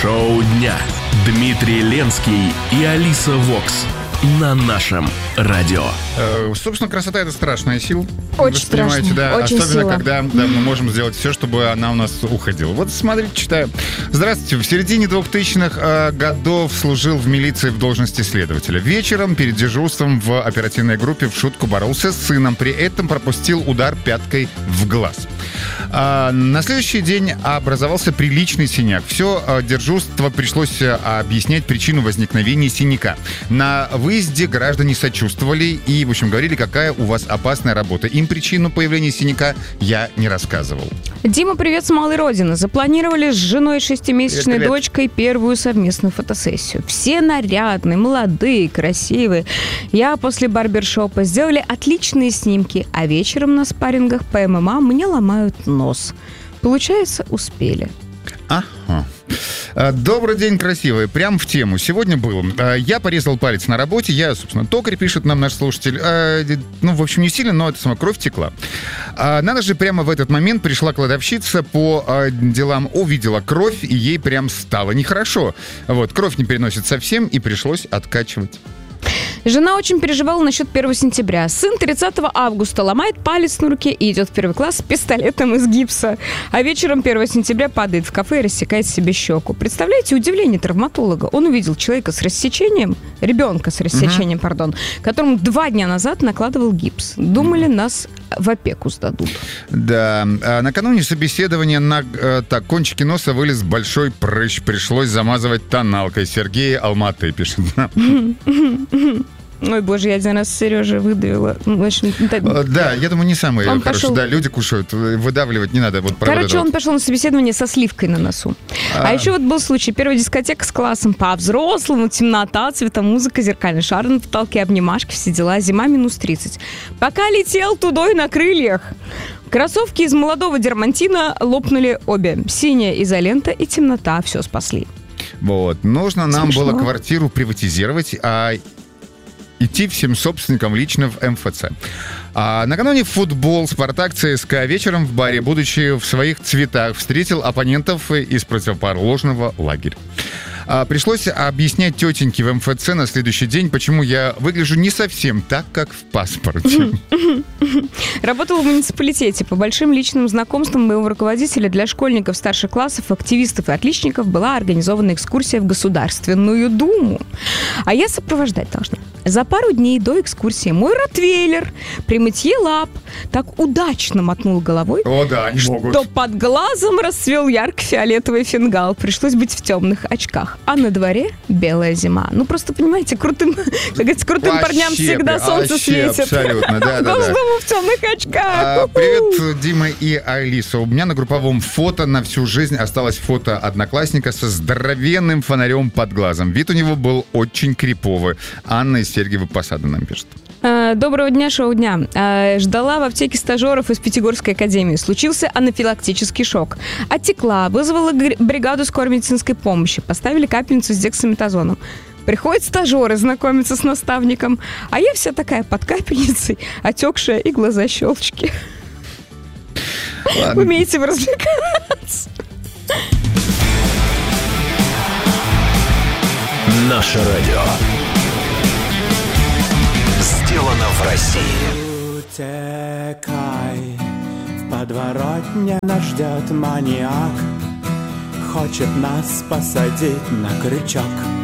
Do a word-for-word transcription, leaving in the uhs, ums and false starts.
Шоу дня. Дмитрий Ленский и Алиса Вокс на нашем радио. Э, собственно, красота — это страшная сила. Очень страшно. Да, очень особенно, сила. когда да, мы можем сделать все, чтобы она у нас уходила. Вот смотрите, читаю. Здравствуйте. В середине двухтысячных э, годов служил в милиции в должности следователя. Вечером перед дежурством в оперативной группе в шутку боролся с сыном. При этом пропустил удар пяткой в глаз. А, на следующий день образовался приличный синяк. Все а, дежурство пришлось а, объяснять причину возникновения синяка. На выезде граждане сочувствовали и, в общем, говорили, какая у вас опасная работа. Им причину появления синяка я не рассказывал. Дима, привет с малой родины. Запланировали с женой и шестимесячной Привет. дочкой первую совместную фотосессию. Все нарядные, молодые, красивые. Я после барбершопа сделали отличные снимки, а вечером на спаррингах по эм эм а мне ломают нос. Получается, успели. Ага. Добрый день, красивые. Прям в тему. Сегодня было. Я порезал палец на работе. Я, собственно, токарь, пишет нам наш слушатель. Ну, в общем, не сильно, но это сама кровь текла. Надо же, прямо в этот момент пришла кладовщица по делам, увидела кровь, и ей прям стало нехорошо. Вот, кровь не переносит совсем, и пришлось откачивать. Жена очень переживала насчет первого сентября. Сын тридцатого августа ломает палец на руке и идет в первый класс с пистолетом из гипса. А вечером первого сентября падает в кафе и рассекает себе щеку. Представляете, удивление травматолога. Он увидел человека с рассечением, ребенка с рассечением, uh-huh. пардон, которому два дня назад накладывал гипс. Думали, нас в опеку сдадут. Да. А накануне собеседования на э, так, кончике носа вылез большой прыщ. Пришлось замазывать тоналкой. Сергей Алматы пишет. Ой, боже, я один раз Сережа выдавила. В общем, да, да, я думаю, не самый он хороший. пошел... Да, люди кушают, выдавливать не надо. Вот, Короче, он вот. пошел на собеседование со сливкой на носу. А, а еще вот был случай. Первая дискотека с классом по-взрослому, темнота, цветомузыка, зеркальный шар на потолке, обнимашки, все дела. Зима минус тридцать. Пока летел тудой на крыльях. Кроссовки из молодого дермантина лопнули обе. Синяя изолента и темнота все спасли. Вот. Нужно нам Смешно. было квартиру приватизировать, а идти всем собственникам лично в эм эф цэ. А накануне футбол «Спартак» ЦСКА вечером в баре, будучи в своих цветах, встретил оппонентов из противоположного лагеря. А пришлось объяснять тетеньке в эм эф цэ на следующий день, почему я выгляжу не совсем так, как в паспорте. Работала в муниципалитете. По большим личным знакомствам моего руководителя для школьников, старших классов, активистов и отличников была организована экскурсия в Государственную Думу. А я сопровождать должна. За пару дней до экскурсии мой ротвейлер при мытье лап так удачно мотнул головой, О, да, они что могут. под глазом расцвел ярко-фиолетовый фингал. Пришлось быть в темных очках. А на дворе белая зима. Ну, просто, понимаете, крутым, как говорится, крутым Вообще, парням всегда солнце вообще, светит. абсолютно, да, да, да. Госдуму в темных очках. А, привет, Дима и Алиса. У меня на групповом фото на всю жизнь осталось фото одноклассника со здоровенным фонарем под глазом. Вид у него был очень криповый. Анна из Сергиева Посада нам пишет. Доброго дня, шоу дня. Ждала в аптеке стажеров из Пятигорской академии. Случился анафилактический шок. Отекла, вызвала бригаду скорой медицинской помощи. Поставили капельницу с дексаметазоном. Приходят стажеры знакомиться с наставником. А я вся такая под капельницей, отекшая и глаза щелчки. Ладно. Умеете вы развлекаться? Наше радио. Сделано в России. Утекай, в подворотне нас ждет маньяк. Хочет нас посадить на крючок.